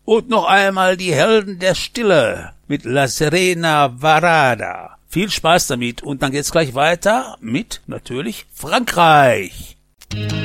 Und noch einmal die Helden der Stille mit La Serena Varada. Viel Spaß damit und dann geht's gleich weiter mit natürlich Frankreich.